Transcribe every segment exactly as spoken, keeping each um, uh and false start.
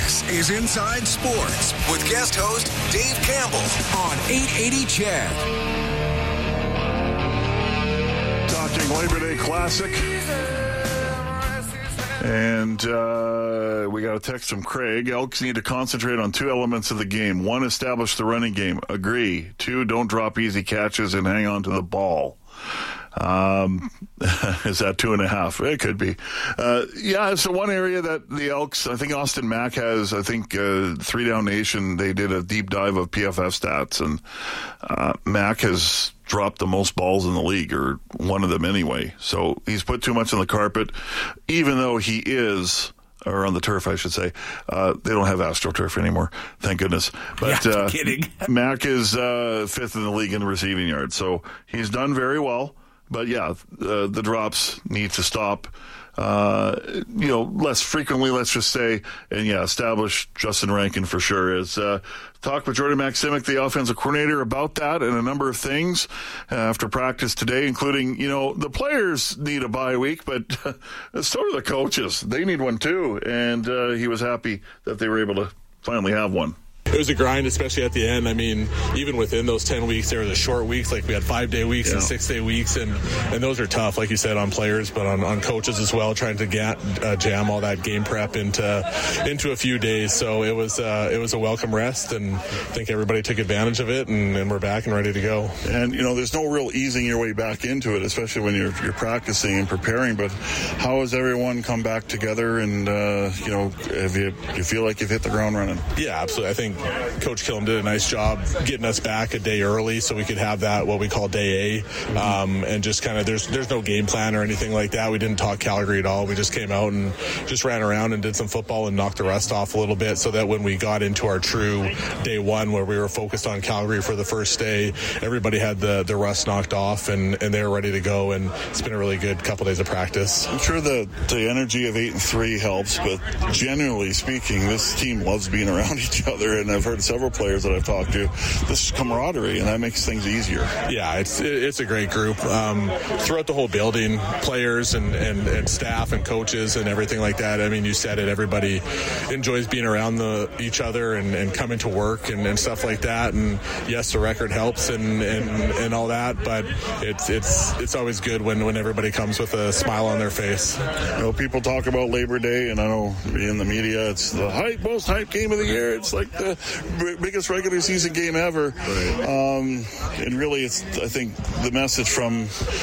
This is Inside Sports with guest host Dave Campbell on eight eighty C H E D. Talking Labor Day Classic. And uh, we got a text from Craig. Elks need to concentrate on two elements of the game. One, establish the running game. Agree. Two, don't drop easy catches and hang on to the ball. Um, is that two and a half? It could be. Uh, yeah, it's the one area that the Elks, I think Austin Mack has, I think, uh, Three Down Nation, they did a deep dive of P F F stats, and uh, Mack has dropped the most balls in the league, or one of them anyway. So he's put too much on the carpet, even though he is, or on the turf, I should say. Uh, they don't have AstroTurf anymore, thank goodness. But yeah, uh, kidding. Mack is uh, fifth in the league in the receiving yards, so he's done very well. But yeah, uh, the drops need to stop, uh, you know, less frequently, let's just say. And yeah, establish Justin Rankin for sure. As uh, talk with Jordan Maksimic, the offensive coordinator, about that and a number of things uh, after practice today, including, you know, the players need a bye week, but uh, so do the coaches. They need one too. And uh, he was happy that they were able to finally have one. It was a grind, especially at the end. I mean, even within those ten weeks, there were the short weeks. Like we had five-day weeks yeah. and six-day weeks, and, and those are tough, like you said, on players, but on, on coaches as well, trying to get, uh, jam all that game prep into into a few days. So it was uh, it was a welcome rest, and I think everybody took advantage of it, and, and we're back and ready to go. And, you know, there's no real easing your way back into it, especially when you're, you're practicing and preparing, but how has everyone come back together, and, uh, you know, have you, you feel like you've hit the ground running? Yeah, absolutely. I think Coach Killam did a nice job getting us back a day early so we could have that, what we call day A, um, and just kind of, there's there's no game plan or anything like that. We didn't talk Calgary at all. We just came out and just ran around and did some football and knocked the rust off a little bit, so that when we got into our true day one, where we were focused on Calgary for the first day, everybody had the, the rust knocked off, and, and they were ready to go, and it's been a really good couple days of practice. I'm sure the, the energy of eight and three helps, but generally speaking, this team loves being around each other, and I've heard several players that I've talked to, this is camaraderie, and that makes things easier. Yeah, it's it's a great group. Um, throughout the whole building, players and, and, and staff and coaches and everything like that. I mean, you said it, everybody enjoys being around the each other and, and coming to work and, and stuff like that. And yes, the record helps and, and, and all that, but it's it's it's always good when, when everybody comes with a smile on their face. You know, people talk about Labor Day, and I know in the media it's the hype, most hype game of the year. It's like the biggest regular season game ever. Right. Um, and really, it's, I think, the message from,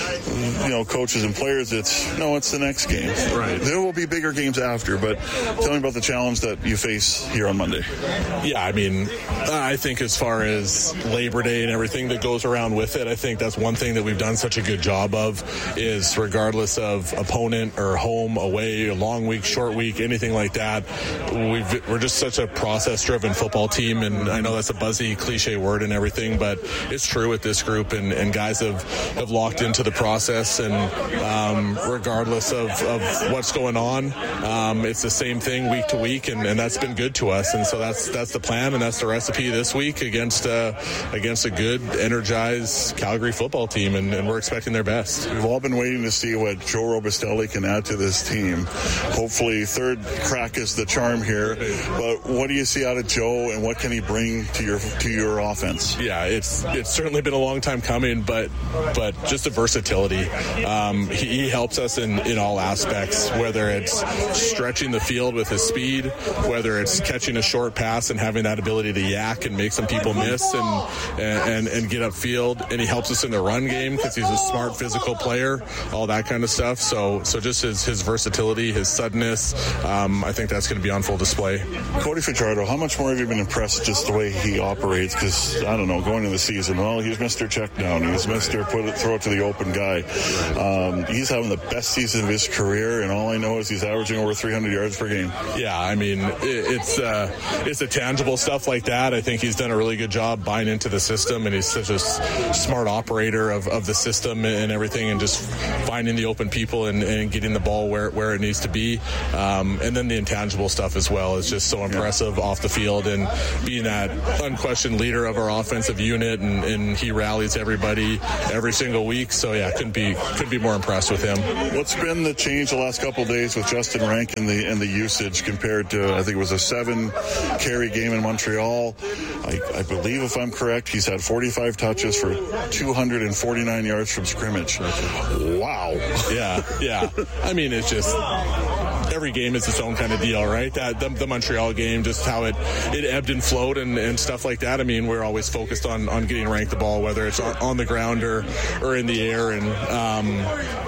you know, coaches and players, it's, no, it's the next game. Right. There will be bigger games after, but tell me about the challenge that you face here on Monday. Yeah, I mean, I think as far as Labor Day and everything that goes around with it, I think that's one thing that we've done such a good job of, is regardless of opponent or home, away, a long week, short week, anything like that, we've, we're just such a process-driven football team, and I know that's a buzzy, cliche word and everything, but it's true with this group, and, and guys have, have locked into the process, and um, regardless of, of what's going on, um, it's the same thing week to week, and, and that's been good to us, and so that's that's the plan, and that's the recipe this week against uh, against a good, energized Calgary football team, and, and we're expecting their best. We've all been waiting to see what Joe Robustelli can add to this team. Hopefully third crack is the charm here, but what do you see out of Joe, and what can he bring to your to your offense? Yeah, it's it's certainly been a long time coming, but but just the versatility. Um, he, he helps us in, in all aspects, whether it's stretching the field with his speed, whether it's catching a short pass and having that ability to yak and make some people miss and and, and get upfield, and he helps us in the run game because he's a smart physical player, all that kind of stuff. So so just his, his versatility, his suddenness, um, I think that's going to be on full display. Cody Fajardo, how much more have you been impressed just the way he operates? Because, I don't know, going into the season, well, he's Mister Check Down. He's Mister Put it, throw it to the open guy. Um, he's having the best season of his career, and all I know is he's averaging over three hundred yards per game. Yeah, I mean, it, it's uh, it's a tangible stuff like that. I think he's done a really good job buying into the system, and he's such a smart operator of, of the system and everything, and just finding the open people and, and getting the ball where, where it needs to be. Um, and then the intangible stuff as well is just so impressive yeah. off the field, and, and being that unquestioned leader of our offensive unit, and, and he rallies everybody every single week. So yeah, couldn't be couldn't be more impressed with him. What's been the change the last couple of days with Justin Rank and the and the usage compared to, I think it was a seven carry game in Montreal? I, I believe, if I'm correct, he's had forty-five touches for two hundred forty-nine yards from scrimmage. Wow. Yeah, yeah. I mean, it's just every game is its own kind of deal, right? That the, the Montreal game, just how it, it ebbed and flowed and, and stuff like that. I mean, we're always focused on, on getting Rank the ball, whether it's on, on the ground or, or in the air. And um,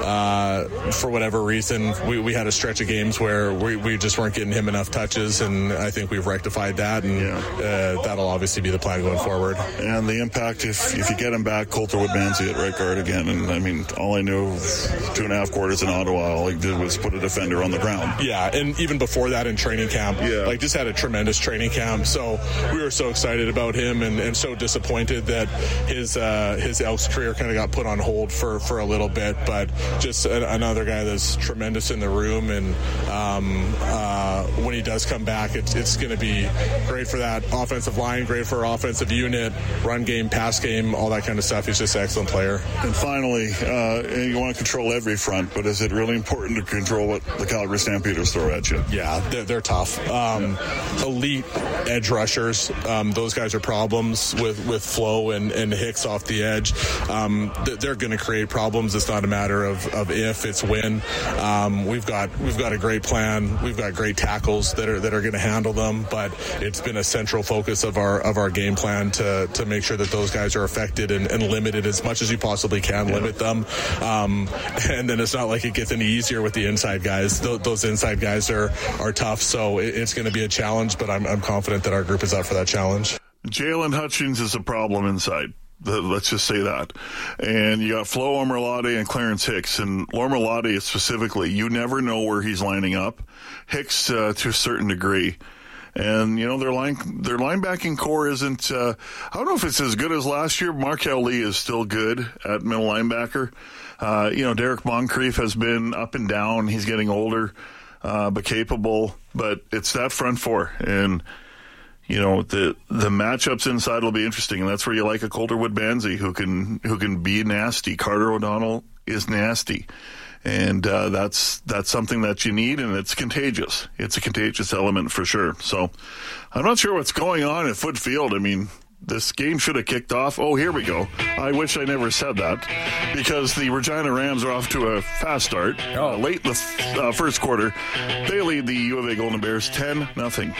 uh, for whatever reason, we, we had a stretch of games where we, we just weren't getting him enough touches, and I think we've rectified that, and yeah. uh, that'll obviously be the plan going forward. And the impact, if if you get him back, Coulter Woodmansey at right guard again. And I mean, all I knew two and a half quarters in Ottawa, all he did was put a defender on the ground. Yeah, and even before that in training camp, yeah. like just had a tremendous training camp. So we were so excited about him, and, and so disappointed that his uh, his Elks career kind of got put on hold for, for a little bit. But just a, another guy that's tremendous in the room, and um, uh, when he does come back, it's, it's going to be great for that offensive line, great for our offensive unit, run game, pass game, all that kind of stuff. He's just an excellent player. And finally, uh, you want to control every front, but is it really important to control what the Calgary Stampeders throw at you? Yeah, they're, they're tough. Um, yeah. Elite edge rushers. Um, those guys are problems with, with Flo and, and Hicks off the edge. Um, they're going to create problems. It's not a matter of, of if, it's when. Um, we've got we've got a great plan. We've got great tackles that are that are going to handle them. But it's been a central focus of our of our game plan to to make sure that those guys are affected and, and limited as much as you possibly can. Yeah. Limit them. Um, and then it's not like it gets any easier with the inside guys. Th- those inside guys are are tough. So it, it's going to be a challenge. But I'm I'm confident that our group is up for that challenge. Jalen Hutchins is a problem inside. Let's just say that. And you got Flo Omerlade and Clarence Hicks. And Omerlade specifically, you never know where he's lining up. Hicks uh, to a certain degree. And, you know, their line, their linebacking core isn't, uh, I don't know if it's as good as last year. Markel Lee is still good at middle linebacker. Uh, you know, Derek Moncrief has been up and down. He's getting older, uh, but capable. But it's that front four. And, you know, the the matchups inside will be interesting, and that's where you like a Coulter Woodmansey who can who can be nasty. Carter O'Donnell is nasty, and uh, that's that's something that you need, and it's contagious. It's a contagious element for sure. So I'm not sure what's going on at Foot Field. I mean, this game should have kicked off. Oh, here we go. I wish I never said that, because the Regina Rams are off to a fast start. Oh. Uh, late in the uh, first quarter, they lead the U of A Golden Bears ten nothing.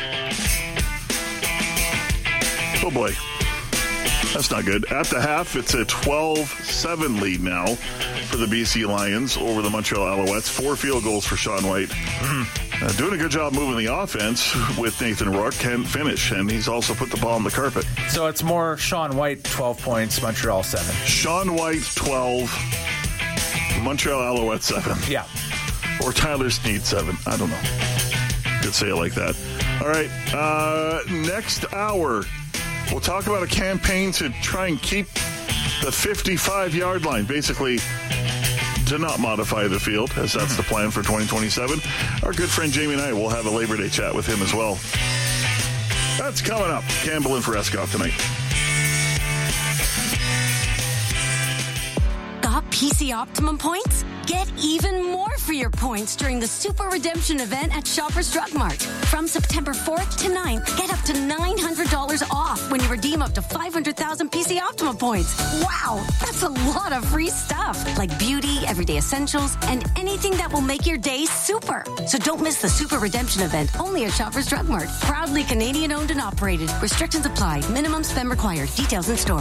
Oh boy, that's not good. At the half, it's a twelve seven lead now for the B C Lions over the Montreal Alouettes. Four field goals for Sean White. Mm. Uh, doing a good job moving the offense with Nathan Rourke. Can finish, and he's also put the ball on the carpet. So it's more Sean White, twelve points, Montreal seven. Sean White, twelve, Montreal Alouettes, seven. Yeah. Or Tyler Snead, seven. I don't know. Could say it like that. All right, uh, next hour, we'll talk about a campaign to try and keep the fifty-five-yard line, basically to not modify the field, as that's the plan for twenty twenty-seven. Our good friend Jamie and I will have a Labor Day chat with him as well. That's coming up. Campbell and Fareskov tonight. Got P C Optimum points? Get even more for your points during the Super Redemption event at Shoppers Drug Mart. From September fourth to ninth, get up to nine hundred dollars off when you redeem up to five hundred thousand P C Optimum points. Wow, that's a lot of free stuff, like beauty, everyday essentials, and anything that will make your day super. So don't miss the Super Redemption event, only at Shoppers Drug Mart. Proudly Canadian owned and operated. Restrictions apply. Minimum spend required. Details in store.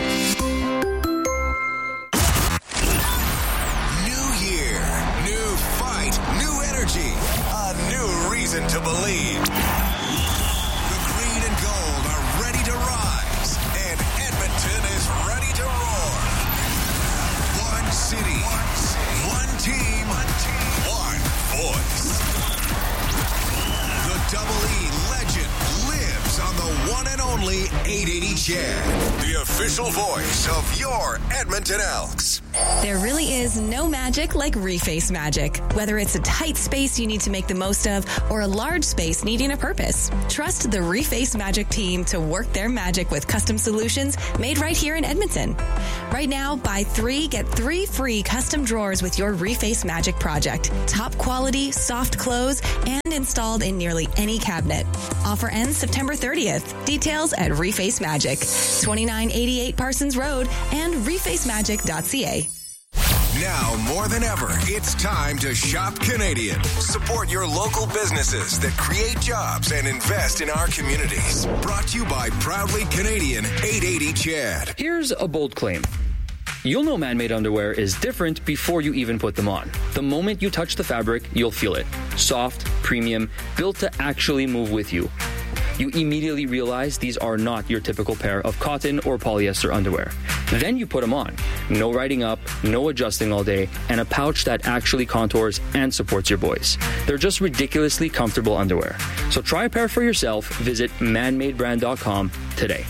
To believe. The green and gold are ready to rise, and Edmonton is ready to roar. One city, one, city, one team, one, team, one voice. The Double E legend lives on the one and only only eight eighty Chad, the official voice of your Edmonton Elks. There really is no magic like Reface magic. Whether it's a tight space you need to make the most of or a large space needing a purpose, trust the Reface magic team to work their magic with custom solutions made right here in Edmonton. Right now, buy three, get three free custom drawers with your Reface magic project. Top quality, soft close, and installed in nearly any cabinet. Offer ends September thirtieth. Details at Reface Magic, twenty-nine eighty-eight Parsons Road and reface magic dot c a. Now more than ever, it's time to shop Canadian. Support your local businesses that create jobs and invest in our communities. Brought to you by Proudly Canadian eight eighty Chad. Here's a bold claim. You'll know man-made underwear is different before you even put them on. The moment you touch the fabric, you'll feel it. Soft, premium, built to actually move with you. You immediately realize these are not your typical pair of cotton or polyester underwear. Then you put them on. No riding up, no adjusting all day, and a pouch that actually contours and supports your boys. They're just ridiculously comfortable underwear. So try a pair for yourself. Visit man made brand dot com today.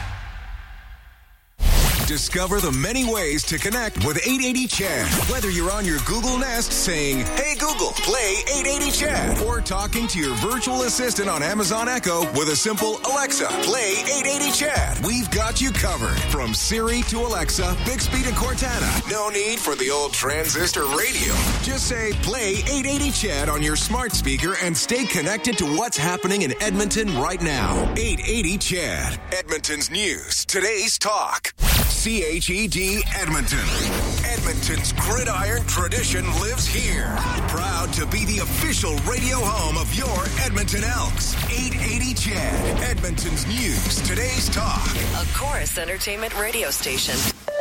Discover the many ways to connect with eight eighty Chad. Whether you're on your Google Nest saying, "Hey Google, play eight eighty Chad," or talking to your virtual assistant on Amazon Echo with a simple "Alexa, play eight eighty Chad." We've got you covered. From Siri to Alexa, Bixby to Cortana. No need for the old transistor radio. Just say, "Play eight eighty Chad" on your smart speaker and stay connected to what's happening in Edmonton right now. eight eighty Chad. Edmonton's news. Today's talk. C H E D Edmonton. Edmonton's gridiron tradition lives here. Proud to be the official radio home of your Edmonton Elks. eight eighty Chad. Edmonton's news. Today's talk. A Chorus Entertainment radio station.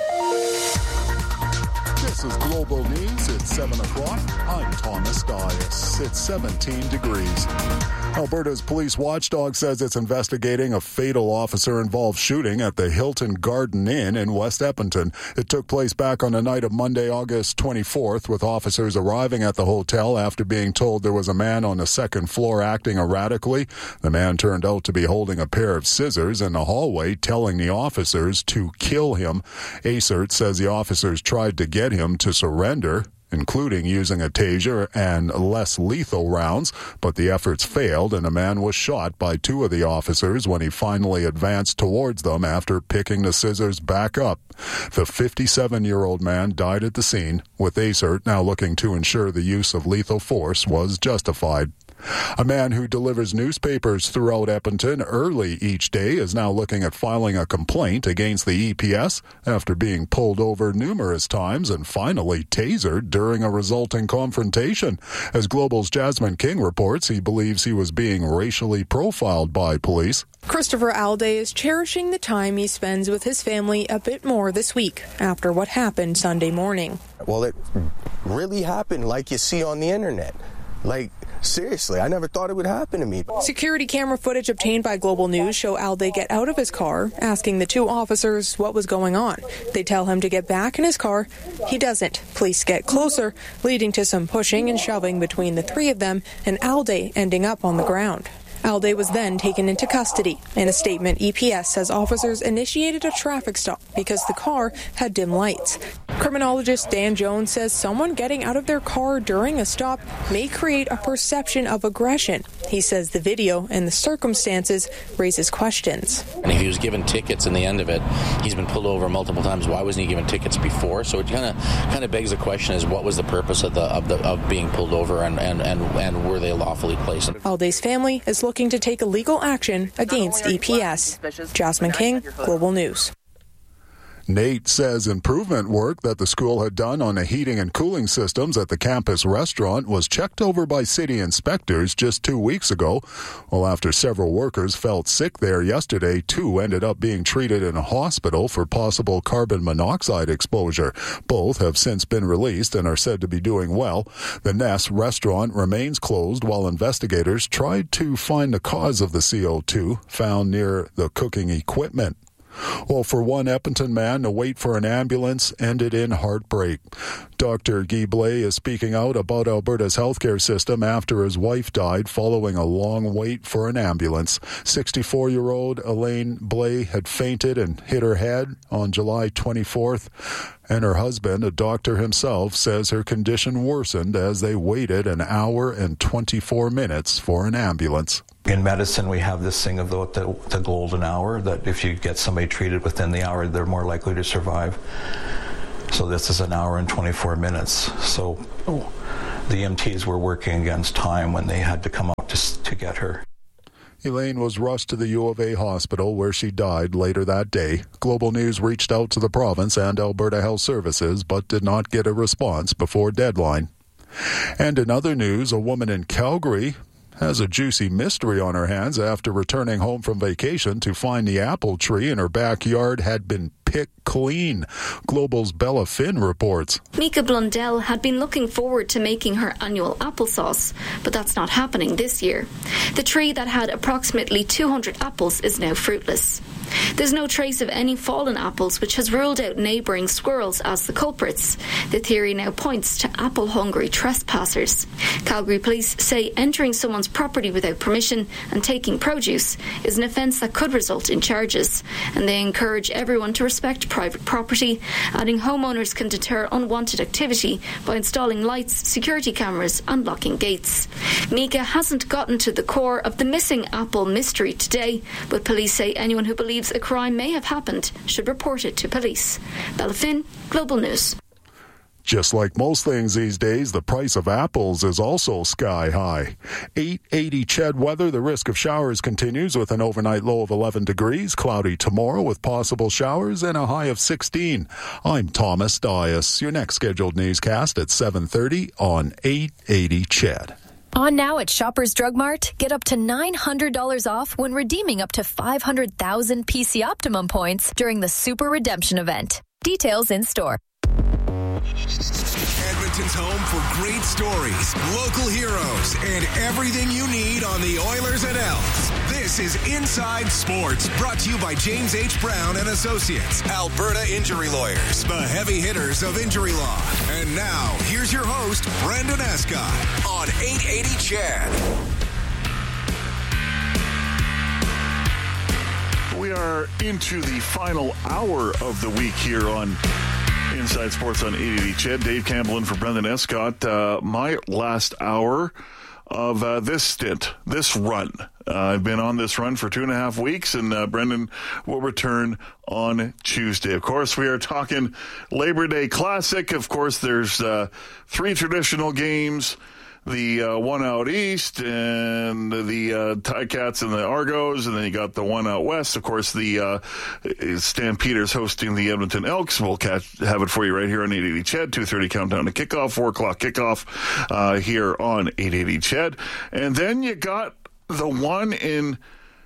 This is Global News at seven o'clock. I'm Thomas Dias. It's seventeen degrees. Alberta's police watchdog says it's investigating a fatal officer-involved shooting at the Hilton Garden Inn in West Edmonton. It took place back on the night of Monday, August twenty-fourth, with officers arriving at the hotel after being told there was a man on the second floor acting erratically. The man turned out to be holding a pair of scissors in the hallway, telling the officers to kill him. A C E R T says the officers tried to get him to surrender, including using a taser and less lethal rounds, but the efforts failed and a man was shot by two of the officers when he finally advanced towards them after picking the scissors back up. The fifty-seven-year-old man died at the scene, with A C E R T now looking to ensure the use of lethal force was justified. A man who delivers newspapers throughout Edmonton early each day is now looking at filing a complaint against the E P S after being pulled over numerous times and finally tasered during a resulting confrontation. As Global's Jasmine King reports, he believes he was being racially profiled by police. Christopher Alday is cherishing the time he spends with his family a bit more this week after what happened Sunday morning. Well, it really happened like you see on the internet. Like, seriously, I never thought it would happen to me. Security camera footage obtained by Global News show Alday get out of his car, asking the two officers what was going on. They tell him to get back in his car. He doesn't. Police get closer, leading to some pushing and shoving between the three of them, and Alday ending up on the ground. Alday was then taken into custody. In a statement, E P S says officers initiated a traffic stop because the car had dim lights. Criminologist Dan Jones says someone getting out of their car during a stop may create a perception of aggression. He says the video and the circumstances raises questions. And if he was given tickets in the end of it, he's been pulled over multiple times. Why wasn't he given tickets before? So it kind of kind of begs the question: is what was the purpose of the of the of being pulled over, and and and, and were they lawfully placed? Alday's family is looking to take a legal action against E P S. Jasmine King, Global News. Nate says improvement work that the school had done on the heating and cooling systems at the campus restaurant was checked over by city inspectors just two weeks ago. Well, after several workers felt sick there yesterday, two ended up being treated in a hospital for possible carbon monoxide exposure. Both have since been released and are said to be doing well. The Ness restaurant remains closed while investigators tried to find the cause of the C O two found near the cooking equipment. Well, for one Edmonton man, the wait for an ambulance ended in heartbreak. Doctor Guy Blais is speaking out about Alberta's healthcare system after his wife died following a long wait for an ambulance. sixty-four-year-old Elaine Blais had fainted and hit her head on July twenty-fourth, and her husband, a doctor himself, says her condition worsened as they waited an hour and twenty-four minutes for an ambulance. In medicine, we have this thing about the, the golden hour, that if you get somebody treated within the hour, they're more likely to survive. So this is an hour and twenty-four minutes. So oh, the E M Ts were working against time when they had to come out to, to get her. Elaine was rushed to the U of A hospital where she died later that day. Global News reached out to the province and Alberta Health Services but did not get a response before deadline. And in other news, a woman in Calgary has a juicy mystery on her hands after returning home from vacation to find the apple tree in her backyard had been picked clean. Global's Bella Finn reports. Mika Blundell had been looking forward to making her annual applesauce, but that's not happening this year. The tree that had approximately two hundred apples is now fruitless. There's no trace of any fallen apples, which has ruled out neighbouring squirrels as the culprits. The theory now points to apple-hungry trespassers. Calgary police say entering someone's property without permission and taking produce is an offence that could result in charges, and they encourage everyone to respect private property, adding homeowners can deter unwanted activity by installing lights, security cameras and locking gates. Mika hasn't gotten to the core of the missing apple mystery today, but police say anyone who believes a crime may have happened should report it to police. Bella Finn, Global News. Just like most things these days, the price of apples is also sky high. eight eighty C H E D weather. The risk of showers continues with an overnight low of eleven degrees. Cloudy tomorrow with possible showers and a high of sixteen. I'm Thomas Dias. Your next scheduled newscast at seven thirty on eight eighty C H E D. On now at Shoppers Drug Mart, get up to nine hundred dollars off when redeeming up to five hundred thousand P C Optimum points during the Super Redemption event. Details in store. Edmonton's home for great stories, local heroes, and everything you need on the Oilers and Elks. This is Inside Sports, brought to you by James H. Brown and Associates, Alberta Injury Lawyers, the heavy hitters of injury law. And now, here's your host, Brendan Escott, on eight eighty C H E D. We are into the final hour of the week here on Inside Sports on eight eighty C H E D. Dave Campbell in for Brendan Escott. Uh, my last hour of uh, this stint, this run. Uh, I've been on this run for two and a half weeks, and uh, Brendan will return on Tuesday. Of course, we are talking Labor Day Classic. Of course, there's uh, three traditional games. The uh, one out east and the uh, Ticats and the Argos, and then you got the one out west. Of course, the uh, Stampeders hosting the Edmonton Elks. We'll catch, have it for you right here on eight eighty C H E D. two thirty countdown to kickoff, four o'clock kickoff uh, here on eight eighty C H E D. And then you got the one in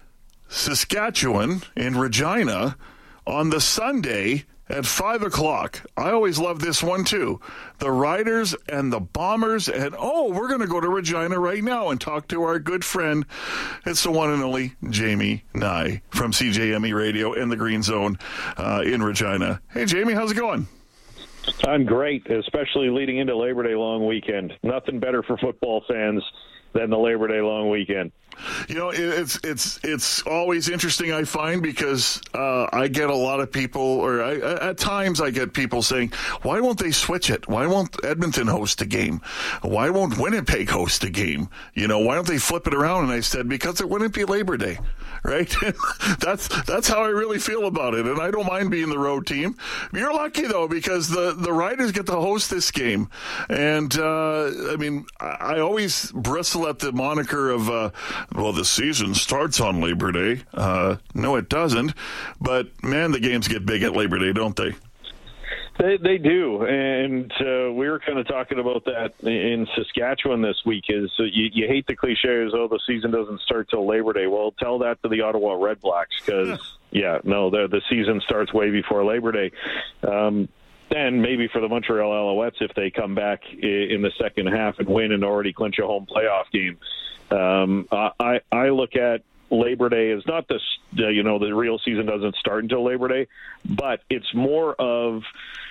Saskatchewan, in Regina, on the Sunday at five o'clock. I always love this one, too. The Riders and the Bombers. And, oh, we're going to go to Regina right now and talk to our good friend. It's the one and only Jamie Nye from C J M E Radio in the Green Zone uh, in Regina. Hey, Jamie, how's it going? I'm great, especially leading into Labor Day long weekend. Nothing better for football fans than the Labor Day long weekend. You know, it's it's it's always interesting, I find, because uh, I get a lot of people, or I, at times I get people saying, why won't they switch it? Why won't Edmonton host a game? Why won't Winnipeg host a game? You know, why don't they flip it around? And I said, because it wouldn't be Labor Day, right? that's that's how I really feel about it, and I don't mind being the road team. You're lucky, though, because the, the Riders get to host this game. And, uh, I mean, I, I always bristle at the moniker of, uh, well, the season starts on Labor Day. Uh, no, it doesn't. But, man, the games get big at Labor Day, don't they? They they do, and uh, we were kind of talking about that in Saskatchewan this week. Is uh, you, you hate the cliches, oh, the season doesn't start till Labor Day. Well, tell that to the Ottawa Redblacks, because, yeah, no, the, the season starts way before Labor Day. Um, and maybe for the Montreal Alouettes, if they come back in the second half and win and already clinch a home playoff game. Um, I, I look at Labor Day is not the, you know, the real season doesn't start until Labor Day, but it's more of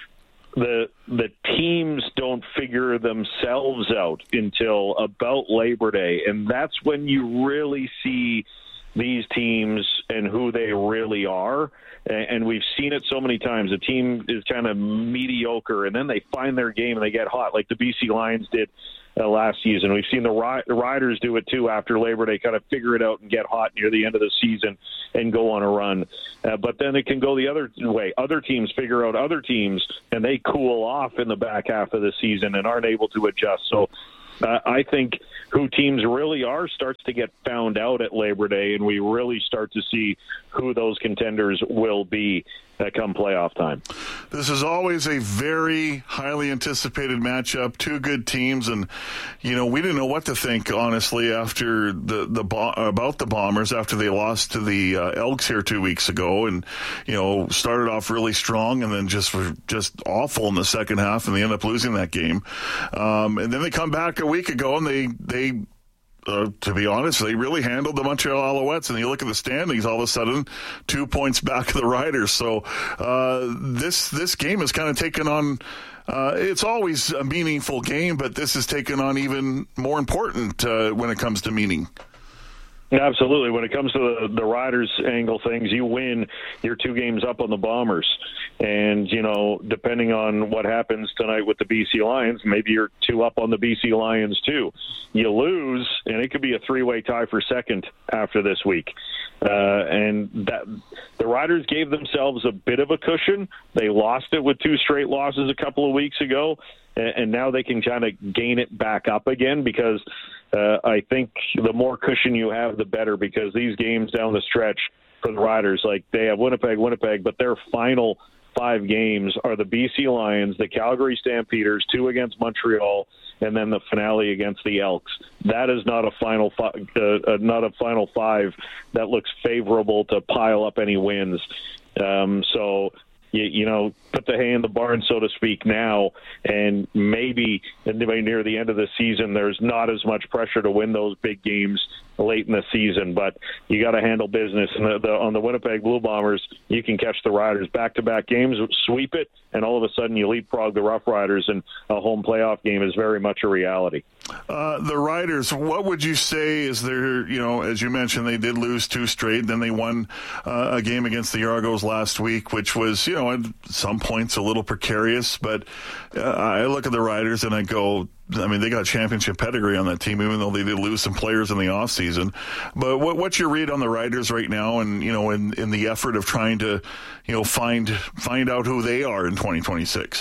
the the teams don't figure themselves out until about Labor Day, and that's when you really see these teams and who they really are. And we've seen it so many times. A team is kind of mediocre, and then they find their game and they get hot, like the B C Lions did uh, last season. We've seen the Riders do it too after Labor Day, kind of figure it out and get hot near the end of the season and go on a run. Uh, but then it can go the other way. Other teams figure out other teams, and they cool off in the back half of the season and aren't able to adjust. So Uh, I think who teams really are starts to get found out at Labor Day, and we really start to see who those contenders will be uh, come playoff time. This is always a very highly anticipated matchup. Two good teams, and you know we didn't know what to think honestly after the the about the Bombers after they lost to the uh, Elks here two weeks ago, and you know started off really strong and then just were just awful in the second half, and they end up losing that game. Um, and then they come back a week ago and they they. Uh, to be honest, they really handled the Montreal Alouettes, and you look at the standings, all of a sudden, two points back of the Riders. So uh, this this game is kind of taken on, uh, it's always a meaningful game, but this is taken on even more important uh, when it comes to meaning. Absolutely. When it comes to the, the Riders angle things, you win, you're two games up on the Bombers. And, you know, depending on what happens tonight with the B C Lions, maybe you're two up on the B C Lions too. You lose, and it could be a three-way tie for second after this week. Uh, and that the Riders gave themselves a bit of a cushion. They lost it with two straight losses a couple of weeks ago, and, and now they can kind of gain it back up again because uh, I think the more cushion you have, the better, because these games down the stretch for the Riders, like they have Winnipeg, Winnipeg, but their final five games are the B C Lions, the Calgary Stampeders, two against Montreal, and then the finale against the Elks. That is not a final fi- uh, uh, not a final five that looks favorable to pile up any wins. Um, so, you, you know, put the hay in the barn, so to speak, now, and maybe near the end of the season, there's not as much pressure to win those big games late in the season, but you got to handle business. And the, the, on the Winnipeg Blue Bombers, you can catch the Riders back-to-back games, sweep it, and all of a sudden you leapfrog the Rough Riders, and a home playoff game is very much a reality. Uh, the Riders, what would you say is their, you know, as you mentioned, they did lose two straight, then they won uh, a game against the Argos last week, which was, you know, at some points a little precarious, but uh, I look at the Riders and I go, I mean, they got championship pedigree on that team, even though they did lose some players in the offseason. But what, what's your read on the Riders right now, and you know, in, in the effort of trying to, you know, find find out who they are in twenty twenty-six?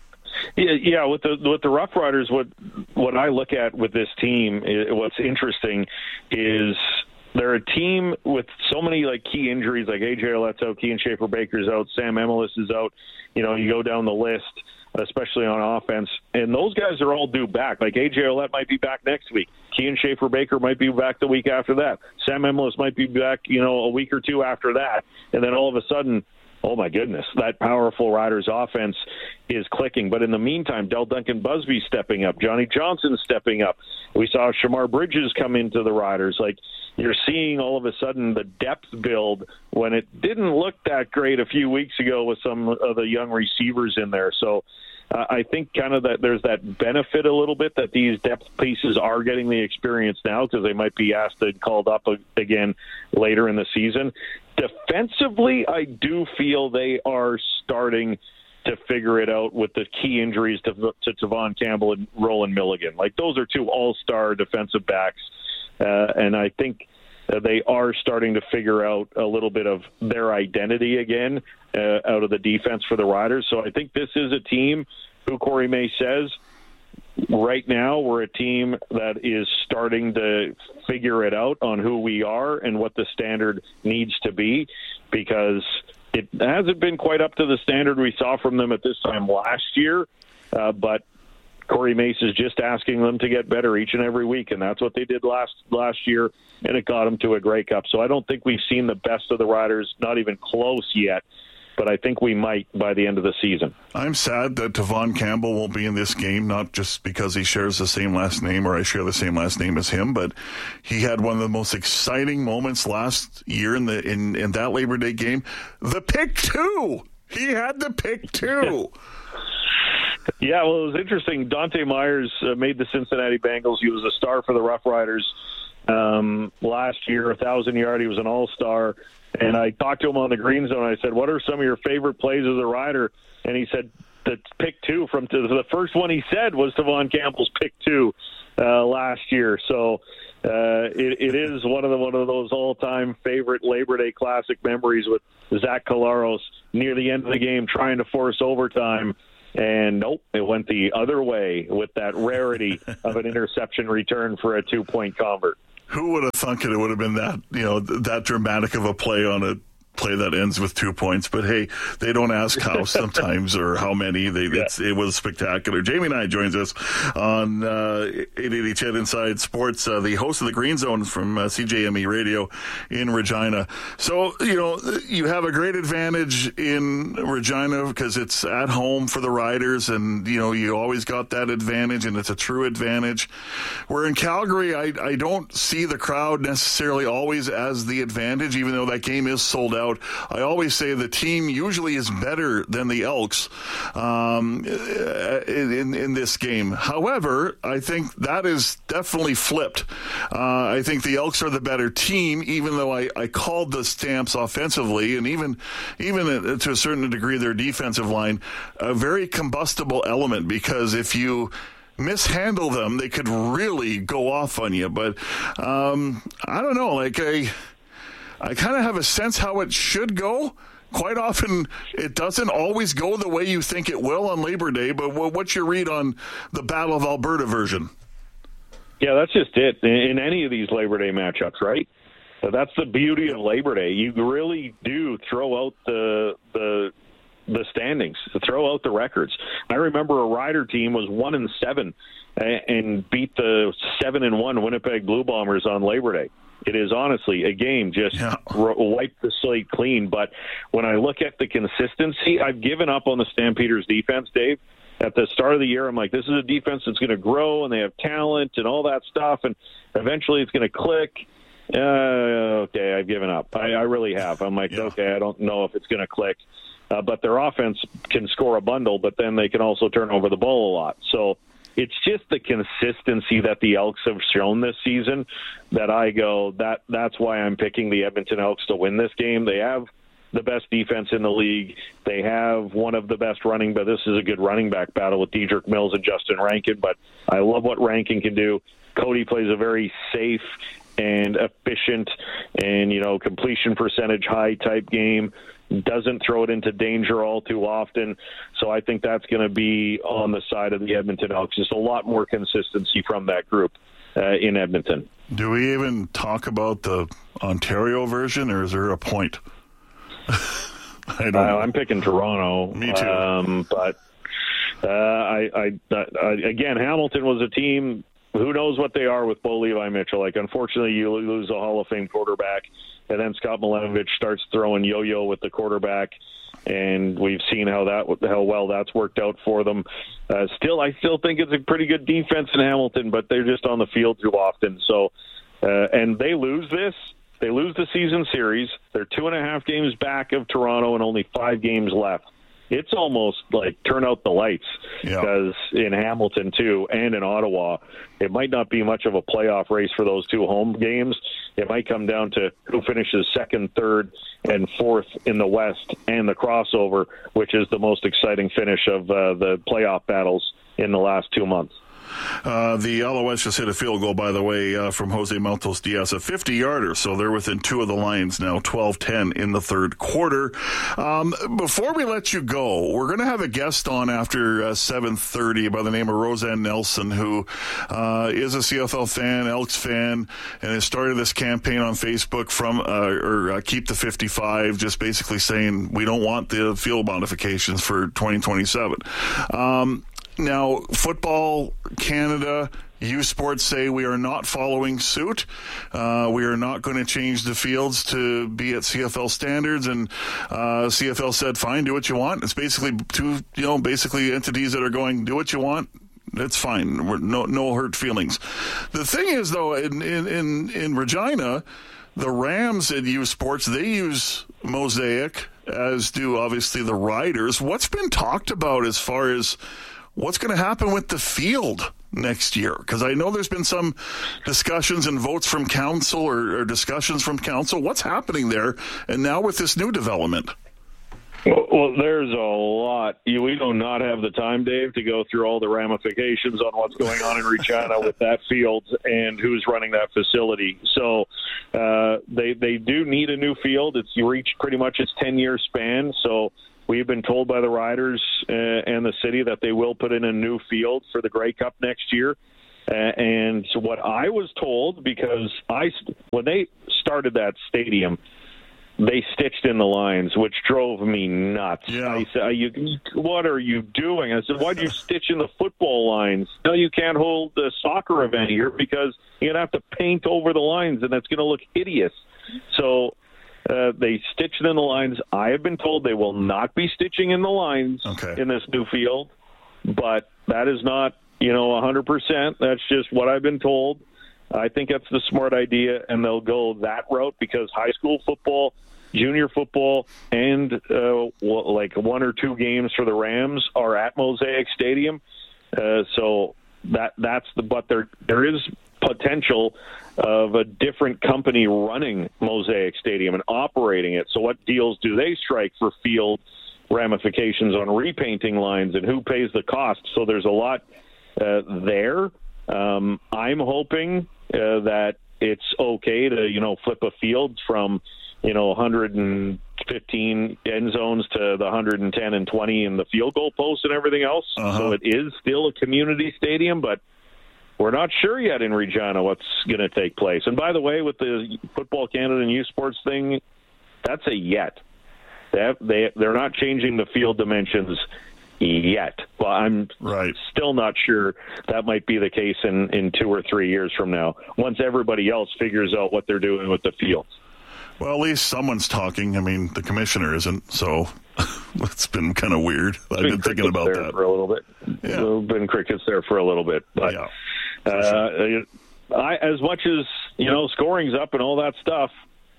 Yeah, yeah. With the with the Rough Riders, what what I look at with this team, what's interesting is they're a team with so many like key injuries, like A J Ouellette's out, Kean Schaefer-Baker's out, Sam Emilus is out. You know, you go down the list, especially on offense, and those guys are all due back. Like A J Ouellette might be back next week. Kean Schaefer-Baker might be back the week after that. Sam Emilus might be back, you know, a week or two after that. And then all of a sudden, oh my goodness, that powerful Riders offense is clicking. But in the meantime, Del Duncan Busby's stepping up. Johnny Johnson's stepping up. We saw Shamar Bridges come into the Riders. Like, you're seeing all of a sudden the depth build when it didn't look that great a few weeks ago with some of the young receivers in there. So uh, I think kind of that there's that benefit a little bit that these depth pieces are getting the experience now because they might be asked and called up again later in the season. Defensively, I do feel they are starting to figure it out with the key injuries to, to Tavon Campbell and Roland Milligan. Like, those are two all-star defensive backs. Uh, and I think uh, they are starting to figure out a little bit of their identity again uh, out of the defense for the Riders. So I think this is a team who Corey May says, right now we're a team that is starting to figure it out on who we are and what the standard needs to be, because it hasn't been quite up to the standard we saw from them at this time last year, uh, but Corey Mace is just asking them to get better each and every week, and that's what they did last last year, and it got them to a Grey Cup. So I don't think we've seen the best of the Riders, not even close yet. but I think we might by the end of the season. I'm sad that Tavon Campbell won't be in this game, not just because he shares the same last name or I share the same last name as him, but he had one of the most exciting moments last year in the in, in that Labor Day game. The pick two! He had the pick two! Yeah, well, it was interesting. Dante Myers uh, made the Cincinnati Bengals. He was a star for the Rough Riders um, last year, a thousand-yard. He was an all-star. And I talked to him on the green zone. I said, what are some of your favorite plays as a rider? And he said, the pick two from the first one he said was Tavon Campbell's pick two uh, last year. So uh, it, it is one of the one of those all-time favorite Labor Day classic memories with Zach Collaros near the end of the game trying to force overtime. And nope, it went the other way with that rarity of an interception return for a two-point convert. Who would have thunk it? It would have been that, you know, that dramatic of a play on a play that ends with two points. But hey, they don't ask how sometimes or how many. They yeah. it's, it was spectacular. Jamie Nye joins us on uh, eight eighty C H E D Inside Sports, uh, the host of the Green Zone from uh, C J M E Radio in Regina. So, you know, you have a great advantage in Regina because it's at home for the Riders, and, you know, you always got that advantage, and it's a true advantage. Where in Calgary, I, I don't see the crowd necessarily always as the advantage, even though that game is sold out. I always say the team usually is better than the Elks um, in, in this game. However, I think that is definitely flipped. Uh, I think the Elks are the better team, even though I, I called the Stamps offensively, and even even to a certain degree their defensive line, a very combustible element, because if you mishandle them, they could really go off on you. But um, I don't know, like I... I kind of have a sense how it should go. Quite often, it doesn't always go the way you think it will on Labor Day, but what's your read on the Battle of Alberta version? Yeah, that's just it. In any of these Labor Day matchups, right? That's the beauty of Labor Day. You really do throw out the the the standings, throw out the records. I remember a Rider team was one and seven and beat the seven and one Winnipeg Blue Bombers on Labor Day. It is honestly a game just yeah. r- wipe the slate clean. But when I look at the consistency, I've given up on the Stampeders defense, Dave. At the start of the year, I'm like, this is a defense that's going to grow, and they have talent and all that stuff, and eventually it's going to click. Uh, okay, I've given up. I, I really have. I'm like, yeah. okay, I don't know if it's going to click. Uh, but their offense can score a bundle, but then they can also turn over the ball a lot. So it's just the consistency that the Elks have shown this season that I go, that that's why I'm picking the Edmonton Elks to win this game. They have the best defense in the league. They have one of the best running, but this is a good running back battle with Dedrick Mills and Justin Rankin. But I love what Rankin can do. Cody plays a very safe and efficient and, you know, completion percentage high type game. Doesn't throw it into danger all too often. So I think that's going to be on the side of the Edmonton Elks. Just a lot more consistency from that group uh, in Edmonton. Do we even talk about the Ontario version, or is there a point? I don't uh, I'm picking Toronto. Me too. Um, but uh, I, I, I, again, Hamilton was a team. Who knows what they are with Bo Levi Mitchell? Like, unfortunately, you lose a Hall of Fame quarterback, and then Scott Milenovich starts throwing yo-yo with the quarterback, and we've seen how that how well that's worked out for them. Uh, still, I still think it's a pretty good defense in Hamilton, but they're just on the field too often. So, uh, and they lose this. They lose the season series. They're two and a half games back of Toronto and only five games left. It's almost like turn out the lights yeah. because in Hamilton, too, and in Ottawa, it might not be much of a playoff race for those two home games. It might come down to who finishes second, third, and fourth in the West and the crossover, which is the most exciting finish of uh, the playoff battles in the last two months. Uh, the Alouettes just hit a field goal, by the way, uh, from Jose Maltos Diaz, a fifty-yarder, so they're within two of the Lions now, twelve ten in the third quarter. Um, before we let you go, we're going to have a guest on after uh, seven thirty by the name of Roseanne Nelson, who uh, is a C F L fan, Elks fan, and has started this campaign on Facebook from, uh, or uh, Keep the fifty-five, just basically saying we don't want the field modifications for twenty twenty-seven. Um, Now, Football Canada, U Sports say we are not following suit. Uh, we are not going to change the fields to be at C F L standards. And uh, C F L said, fine, do what you want. It's basically two, you know, basically entities that are going, do what you want. That's fine. We're no no hurt feelings. The thing is, though, in in in, in Regina, the Rams at U Sports, they use Mosaic, as do obviously the Riders. What's been talked about as far as what's going to happen with the field next year? Because I know there's been some discussions and votes from council or, or discussions from council. What's happening there? And now with this new development. Well, well, there's a lot. You, we do not have the time, Dave, to go through all the ramifications on what's going on in Regina with that field and who's running that facility. So uh, they they do need a new field. It's reached pretty much its ten-year span. So we've been told by the Riders uh, and the city that they will put in a new field for the Grey Cup next year. Uh, and so what I was told, because I when they started that stadium, they stitched in the lines, which drove me nuts. Yeah. I said, you, what are you doing? I said, why do you stitch in the football lines? No, you can't hold the soccer event here because you're going to have to paint over the lines, and that's going to look hideous. So uh, they stitched in the lines. I have been told they will not be stitching in the lines okay. in this new field, but that is not, you know, one hundred percent. That's just what I've been told. I think that's the smart idea, and they'll go that route because high school football, junior football, and uh, like one or two games for the Rams are at Mosaic Stadium. Uh, so that that's the but there there is potential of a different company running Mosaic Stadium and operating it. So what deals do they strike for field ramifications on repainting lines and who pays the cost? So there's a lot uh, there. Um, I'm hoping uh, that it's okay to, you know, flip a field from, you know, one hundred fifteen end zones to the one hundred ten and twenty in the field goal post and everything else. Uh-huh. So it is still a community stadium, but we're not sure yet in Regina what's going to take place. And by the way, with the Football Canada and U Sports thing, that's a yet. They have, they, they're not changing the field dimensions yet. Well, I'm right. still not sure that might be the case in, in two or three years from now, once everybody else figures out what they're doing with the fields. Well, at least someone's talking. I mean, the commissioner isn't, so it's been kind of weird. I've been, been thinking about there that for a little bit. Yeah. There's been crickets there for a little bit, but yeah, uh, sure. I, as much as you know, scoring's up and all that stuff.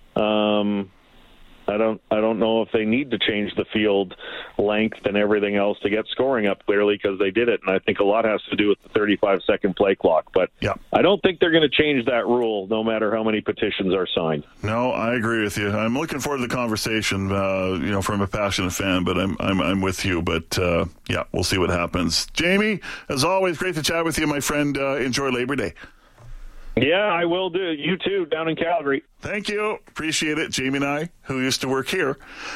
Um, I don't. I don't know if they need to change the field length and everything else to get scoring up clearly because they did it, and I think a lot has to do with the thirty-five second play clock. But yeah. I don't think they're going to change that rule, no matter how many petitions are signed. No, I agree with you. I'm looking forward to the conversation. Uh, you know, from a passionate fan, but I'm I'm I'm with you. But uh, yeah, we'll see what happens. Jamie, as always, great to chat with you, my friend. Uh, enjoy Labor Day. Yeah, I will do. You too, down in Calgary. Thank you. Appreciate it. Jamie and I, who used to work here,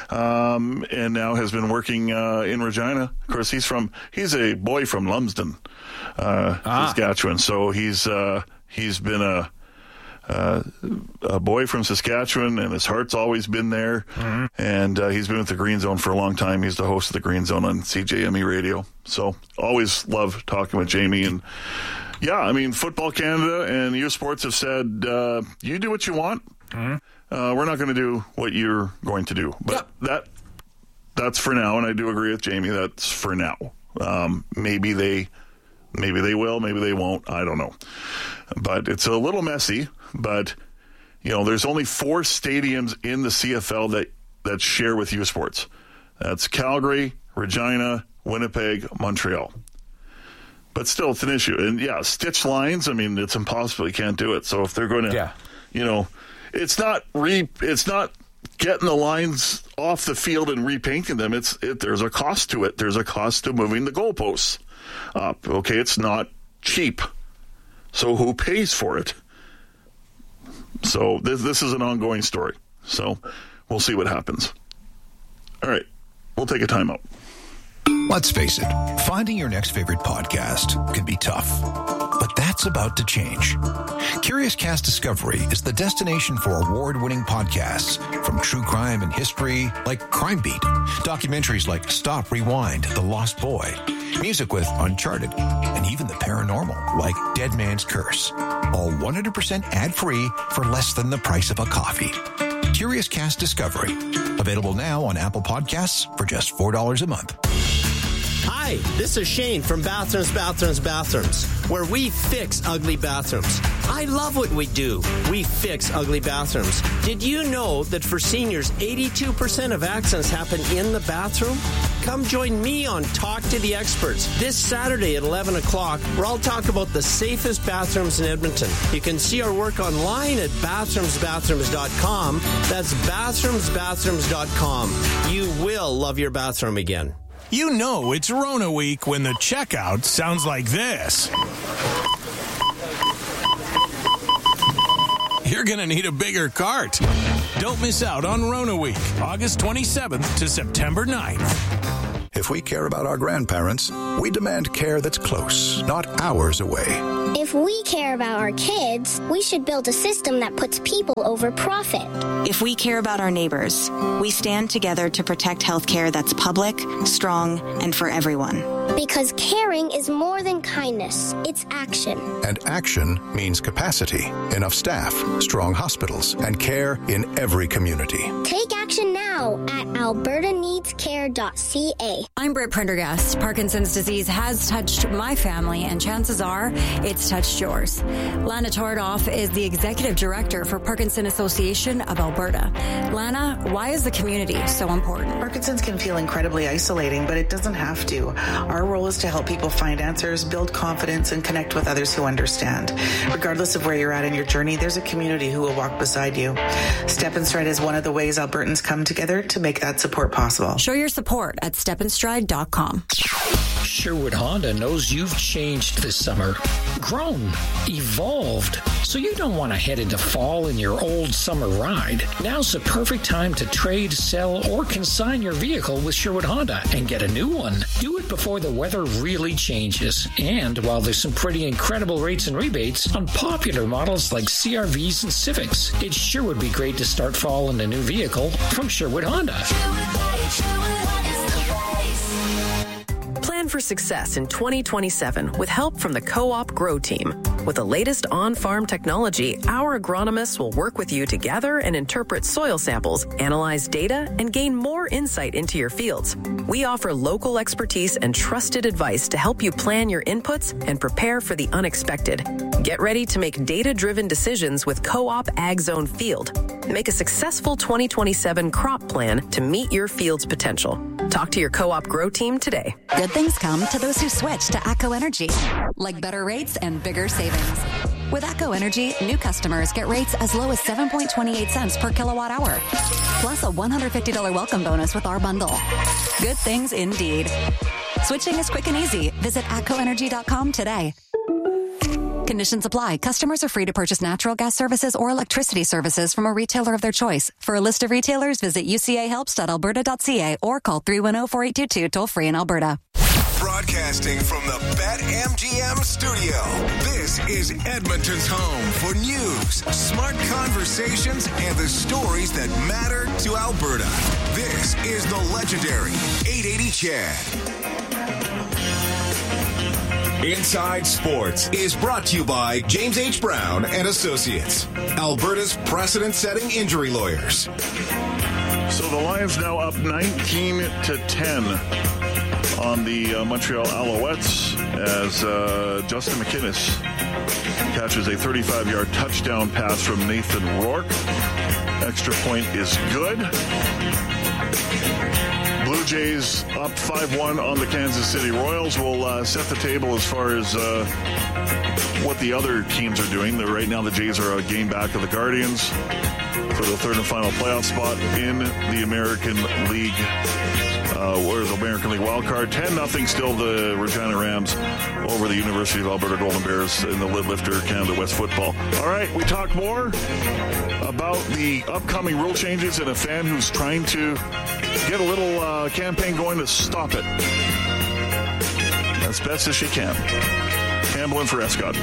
um, and now has been working uh, in Regina. Of course, he's from, he's a boy from Lumsden, uh, ah. Saskatchewan. So he's, uh, he's been a, uh, a boy from Saskatchewan, and his heart's always been there. Mm-hmm. And uh, he's been with the Green Zone for a long time. He's the host of the Green Zone on C J M E Radio. So always love talking with Jamie. And yeah, I mean, Football Canada and U Sports have said, uh, you do what you want. Mm-hmm. Uh, we're not going to do what you're going to do. But yep. that that's for now, and I do agree with Jamie. That's for now. Um, maybe they maybe they will, maybe they won't. I don't know. But it's a little messy. But, you know, there's only four stadiums in the C F L that, that share with U Sports. That's Calgary, Regina, Winnipeg, Montreal. But still, it's an issue. And, yeah, stitch lines, I mean, it's impossible. You can't do it. So if they're going to, yeah. you know, it's not re, it's not getting the lines off the field and repainting them. It's it, there's a cost to it. There's a cost to moving the goalposts up. Okay, it's not cheap. So who pays for it? So this, this is an ongoing story. So we'll see what happens. All right, we'll take a timeout. Let's face it, finding your next favorite podcast can be tough. But that's what's about to change. Curious Cast Discovery is the destination for award-winning podcasts from true crime and history like Crime Beat, documentaries like Stop, Rewind, The Lost Boy, music with Uncharted, and even the paranormal like Dead Man's Curse. All one hundred percent ad-free for less than the price of a coffee. Curious Cast Discovery. Available now on Apple Podcasts for just four dollars a month. Hi, this is Shane from Bathrooms, Bathrooms, Bathrooms, where we fix ugly bathrooms. I love what we do. We fix ugly bathrooms. Did you know that for seniors, eighty-two percent of accidents happen in the bathroom? Come join me on Talk to the Experts this Saturday at eleven o'clock, where I'll talk about the safest bathrooms in Edmonton. You can see our work online at bathrooms bathrooms dot com. That's bathrooms bathrooms dot com. You will love your bathroom again. You know it's Rona week when the checkout sounds like this. You're going to need a bigger cart. Don't miss out on Rona week, August twenty-seventh to September ninth. If we care about our grandparents, we demand care that's close, not hours away. If we care about our kids, we should build a system that puts people over profit. If we care about our neighbors, we stand together to protect healthcare that's public, strong, and for everyone. Because caring is more than kindness, it's action. And action means capacity, enough staff, strong hospitals, and care in every community. Take action now at alberta needs care dot c a. I'm Britt Prendergast. Parkinson's disease has touched my family, and chances are it's touched yours. Lana Tordoff is the Executive Director for Parkinson Association of Alberta. Lana, why is the community so important? Parkinson's can feel incredibly isolating, but it doesn't have to. Our role is to help people find answers, build confidence, and connect with others who understand. Regardless of where you're at in your journey, there's a community who will walk beside you. Step and Stride is one of the ways Albertans come together to make that support possible. Show your support at step and stride dot com. Sherwood Honda knows you've changed this summer, grown, evolved, so you don't want to head into fall in your old summer ride. Now's the perfect time to trade, sell, or consign your vehicle with Sherwood Honda and get a new one. Do it before the weather really changes, and while there's some pretty incredible rates and rebates on popular models like C R Vs and Civics. It sure would be great to start fall in a new vehicle from Sherwood Honda. Plan for success in twenty twenty-seven with help from the Co-op Grow Team. With the latest on-farm technology, our agronomists will work with you to gather and interpret soil samples, analyze data, and gain more insight into your fields. We offer local expertise and trusted advice to help you plan your inputs and prepare for the unexpected. Get ready to make data-driven decisions with Co-op Ag Zone Field. Make a successful twenty twenty-seven crop plan to meet your field's potential. Talk to your Co-op Grow Team today. Good things come to those who switch to ATCO Energy, like better rates and bigger savings. With ATCO Energy, new customers get rates as low as seven point two eight cents per kilowatt hour, plus a one hundred fifty dollars welcome bonus with our bundle. Good things indeed. Switching is quick and easy. Visit atco energy dot com today. Conditions apply. Customers are free to purchase natural gas services or electricity services from a retailer of their choice. For a list of retailers, visit u c a helps dot alberta dot c a or call three one zero, four eight two two toll free in Alberta. Broadcasting from the BetMGM studio, this is Edmonton's home for news, smart conversations, and the stories that matter to Alberta. This is the legendary eight eighty Chad. Inside Sports is brought to you by James H. Brown and Associates, Alberta's precedent-setting injury lawyers. So the Lions now up nineteen to ten on the uh, Montreal Alouettes as uh, Justin McInnes catches a thirty-five-yard touchdown pass from Nathan Rourke. Extra point is good. Blue Jays up five one on the Kansas City Royals. Will uh, set the table as far as uh, what the other teams are doing. They're, right now the Jays are a game back of the Guardians for the third and final playoff spot in the American League. Uh, or the American League wild card. ten nothing still the Regina Rams over the University of Alberta Golden Bears in the Lid Lifter Canada West football. All right, we talk more about the upcoming rule changes and a fan who's trying to get a little uh, campaign going to stop it as best as she can. Can't Campbell in for Escott.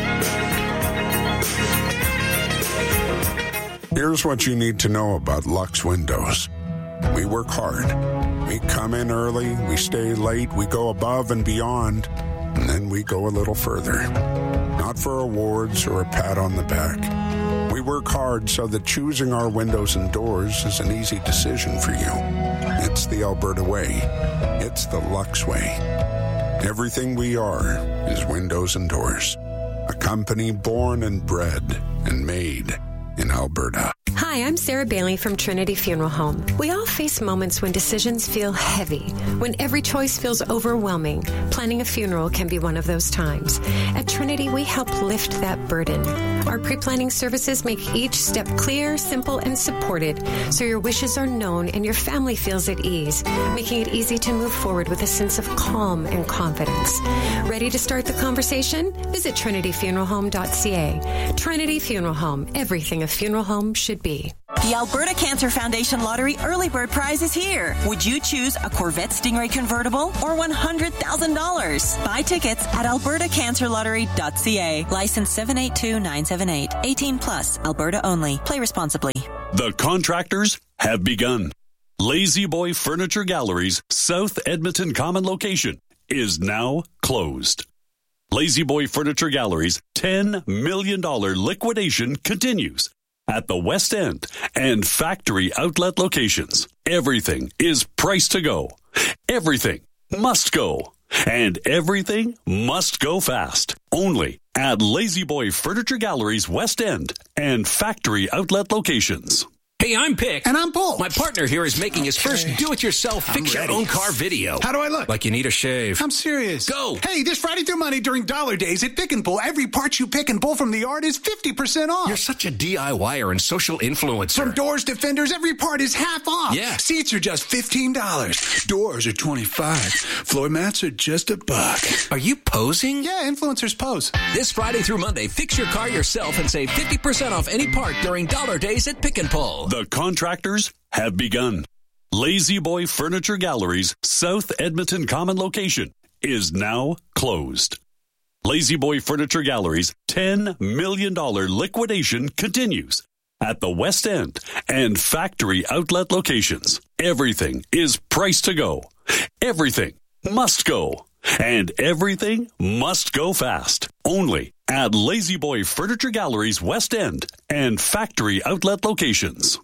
Here's what you need to know about Lux Windows. We work hard. We come in early, we stay late, we go above and beyond, and then we go a little further. Not for awards or a pat on the back. We work hard so that choosing our windows and doors is an easy decision for you. It's the Alberta way. It's the Lux way. Everything we are is windows and doors. A company born and bred and made in Alberta. Hi, I'm Sarah Bailey from Trinity Funeral Home. We all face moments when decisions feel heavy, when every choice feels overwhelming. Planning a funeral can be one of those times. At Trinity, we help lift that burden. Our pre-planning services make each step clear, simple, and supported, so your wishes are known and your family feels at ease, making it easy to move forward with a sense of calm and confidence. Ready to start the conversation? Visit trinity funeral home dot c a. Trinity Funeral Home, everything a funeral home should be. The Alberta Cancer Foundation Lottery Early Bird Prize is here. Would you choose a Corvette Stingray convertible or one hundred thousand dollars? Buy tickets at alberta cancer lottery dot c a. License seven eight two nine seven eight. eighteen plus. Alberta only. Play responsibly. The contractors have begun. Lazy Boy Furniture Gallery's South Edmonton Common location is now closed. Lazy Boy Furniture Gallery's ten million dollars liquidation continues at the West End and factory outlet locations. Everything is priced to go. Everything must go. And everything must go fast. Only at Lazy Boy Furniture Gallery's West End and factory outlet locations. Hey, I'm Pick. And I'm Paul. My partner here is making his first do-it-yourself fix-your-own-car video. How do I look? Like you need a shave. I'm serious. Go. Hey, this Friday through Monday during Dollar Days at Pick and Pull, every part you pick and pull from the yard is fifty percent off. You're such a DIYer and social influencer. From doors to fenders, every part is half off. Yeah. Seats are just fifteen dollars. Doors are twenty-five dollars. Floor mats are just a buck. Are you posing? Yeah, influencers pose. This Friday through Monday, fix your car yourself and save fifty percent off any part during Dollar Days at Pick and Pull. The contractors have begun. Lazy Boy Furniture Gallery's South Edmonton Common location is now closed. Lazy Boy Furniture Gallery's ten million dollars liquidation continues at the West End and factory outlet locations. Everything is priced to go. Everything must go. And everything must go fast. Only at Lazy Boy Furniture Gallery's West End and factory outlet locations.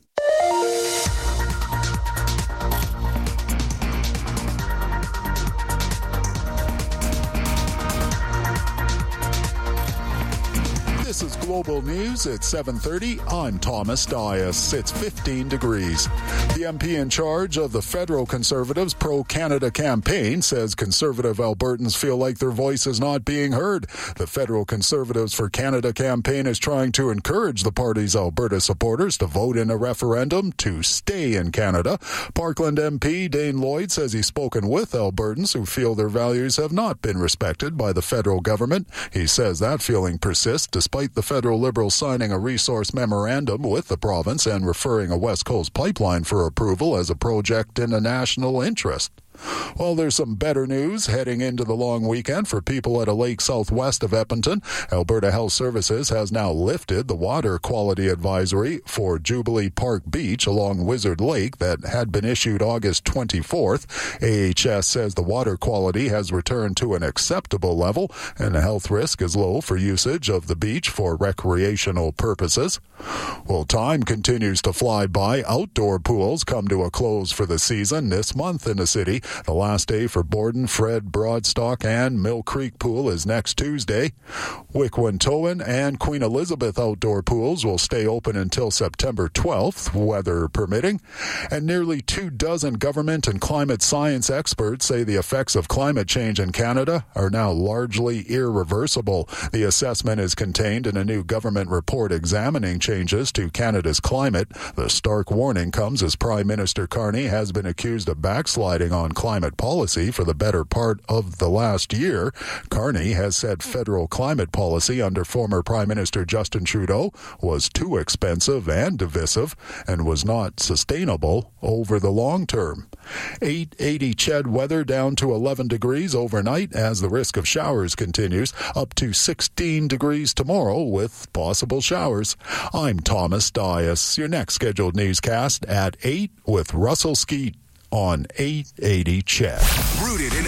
This is Global News at seven thirty. I'm Thomas Dias. It's fifteen degrees. The M P in charge of the federal Conservatives' Pro-Canada campaign says Conservative Albertans feel like their voice is not being heard. The federal Conservatives for Canada campaign is trying to encourage the party's Alberta supporters to vote in a referendum to stay in Canada. Parkland M P Dane Lloyd says he's spoken with Albertans who feel their values have not been respected by the federal government. He says that feeling persists despite the federal Liberals signing a resource memorandum with the province and referring a West Coast pipeline for approval as a project in a national interest. Well, there's some better news heading into the long weekend for people at a lake southwest of Edmonton. Alberta Health Services has now lifted the water quality advisory for Jubilee Park Beach along Wizard Lake that had been issued August twenty-fourth. A H S says the water quality has returned to an acceptable level and the health risk is low for usage of the beach for recreational purposes. Well, time continues to fly by. Outdoor pools come to a close for the season this month in the city. The last day for Borden, Fred, Broadstock, and Mill Creek Pool is next Tuesday. Wickwintowen and Queen Elizabeth outdoor pools will stay open until September twelfth, weather permitting. And nearly two dozen government and climate science experts say the effects of climate change in Canada are now largely irreversible. The assessment is contained in a new government report examining changes to Canada's climate. The stark warning comes as Prime Minister Carney has been accused of backsliding on climate policy for the better part of the last year. Carney has said federal climate policy under former Prime Minister Justin Trudeau was too expensive and divisive and was not sustainable over the long term. eight eighty C H E D weather down to eleven degrees overnight as the risk of showers continues, up to sixteen degrees tomorrow with possible showers. I'm Thomas Dias. Your next scheduled newscast at eight with Russell Skeet on eight eighty C H E D. Rooted in